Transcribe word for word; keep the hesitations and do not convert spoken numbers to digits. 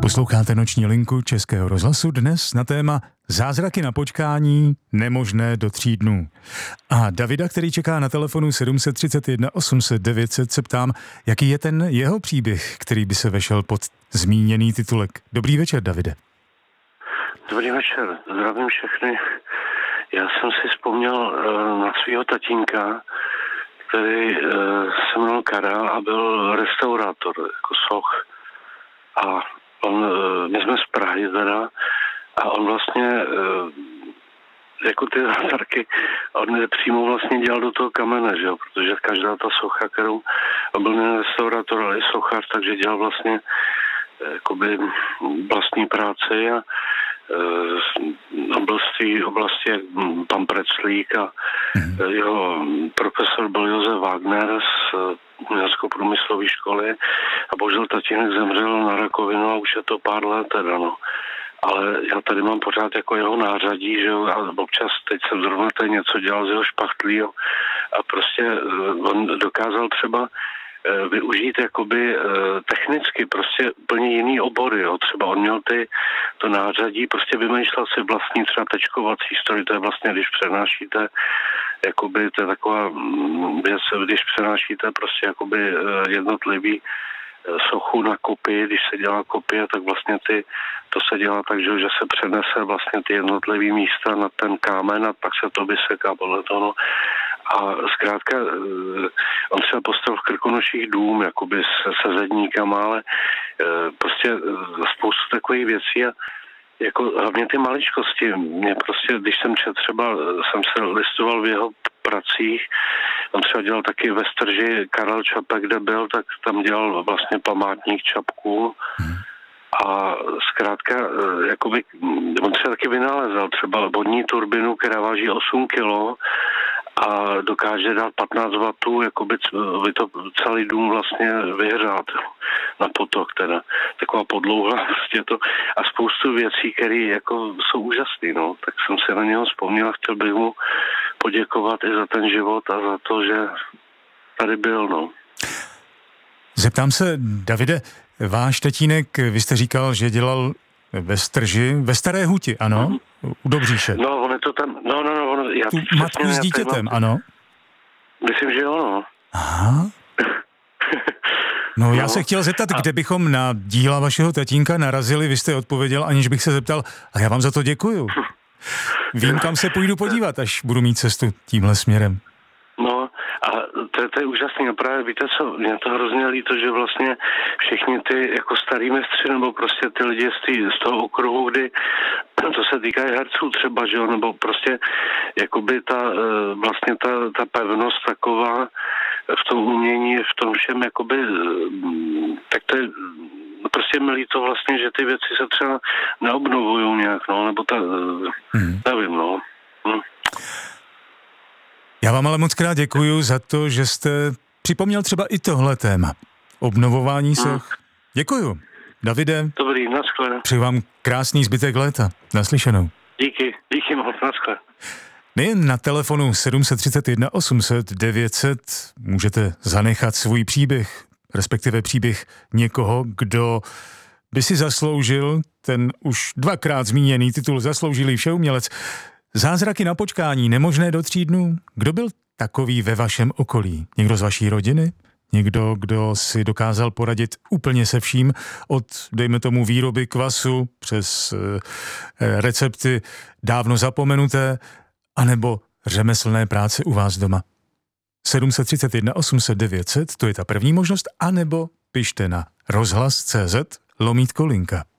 Posloucháte Noční linku Českého rozhlasu, dnes na téma Zázraky na počkání, nemožné do tří dnů. A Davida, který čeká na telefonu sedm set třicet jedna osm set devět set, se ptám, jaký je ten jeho příběh, který by se vešel pod zmíněný titulek. Dobrý večer, Davide. Dobrý večer, zdravím všechny. Já jsem si vzpomněl uh, na svého tatínka, který uh, se jmenoval Karel a byl restaurátor, jako soch. A on, uh, my jsme z Prahy teda, a on vlastně, uh, jako ty zázraky, on přímo vlastně dělal do toho kamene, že jo, protože každá ta socha, kterou, on byl nejen restaurátor, ale i sochař, takže dělal vlastně jakoby vlastní práci a on byl z té oblasti jak pan Preclík a mm. jeho profesor byl Josef Wagner z umělecko-průmyslové školy a bohužel tatínek zemřel na rakovinu a už je to pár let teda, no. Ale já tady mám pořád jako jeho nářadí, že jo, a občas teď jsem zrovna tady něco dělal z jeho špachtlí, jo, a prostě on dokázal třeba využít jakoby technicky prostě úplně jiný obory, jo. Třeba on měl ty, to nářadí, prostě vymýšlel si vlastní třeba tečkovací stroj, to je vlastně, když přenášíte, jakoby, to je taková věc, když přenášíte prostě jakoby jednotlivý sochu na kopii, když se dělá kopie, tak vlastně ty, to se dělá tak, že, že se přenese vlastně ty jednotlivý místa na ten kámen a pak se to vyseká podle toho, no. A zkrátka, on třeba postavil v Krkonoších dům, jakoby se sezedníkama, ale prostě spoustu takových věcí a jako hlavně ty maličkosti. Mě prostě, když jsem četl třeba, jsem se listoval v jeho pracích, on třeba dělal taky ve Strži Karel Čapek, kde byl, tak tam dělal vlastně památník Čapků. A zkrátka, jakoby, on třeba taky vynalezal třeba vodní turbinu, která váží osm kilo, a dokáže dát patnáct wattů, jakoby by to celý dům vlastně vyhřát na potok, teda taková podlouhla prostě to a spoustu věcí, které jako jsou úžasné, no, tak jsem se na něho vzpomněl a chtěl bych mu poděkovat i za ten život a za to, že tady byl, no. Zeptám se, Davide, váš tatínek, vy jste říkal, že dělal ve Strži, ve Staré Huti, ano? Mm. U Dobříše. No, on je to tam, no, no, no, on, já tu matku s dítětem, mám, ano? Myslím, že jo, no. Aha. No, já no. se chtěl zeptat, a... kde bychom na díla vašeho tatínka narazili, vy jste odpověděl, aniž bych se zeptal, a já vám za to děkuju. Vím, kam se půjdu podívat, až budu mít cestu tímhle směrem. No, a to, to je úžasný, a právě víte co, mě to hrozně líto, že vlastně všichni ty jako starý mistři, nebo prostě ty lidi z, tý, z toho okruhu, kdy to se týká herců třeba, že jo, nebo prostě jakoby ta vlastně ta, ta pevnost taková v tom umění, v tom všem jakoby, tak to je prostě mi líto vlastně, že ty věci se třeba neobnovují nějak, no, nebo ta, hmm. nevím, no. Hm. Já vám ale moc krát děkuju za to, že jste připomněl třeba i tohle téma. Obnovování soch. Hmm. Děkuju. Davide. Dobrý, naschle. Přeji vám krásný zbytek léta. Naslyšenou. Díky, díky moc, naschle. Nejen na telefonu sedm set třicet jedna osm set devět set můžete zanechat svůj příběh, respektive příběh někoho, kdo by si zasloužil ten už dvakrát zmíněný titul Zasloužilý všeumělec. Zázraky na počkání, nemožné do tří dnů. Kdo byl takový ve vašem okolí? Někdo z vaší rodiny? Někdo, kdo si dokázal poradit úplně se vším, od, dejme tomu, výroby kvasu přes e, recepty dávno zapomenuté, anebo řemeslné práce u vás doma? sedm set třicet jedna osm set devět set, to je ta první možnost, anebo pište na rozhlas tečka cé zet lomítko linka.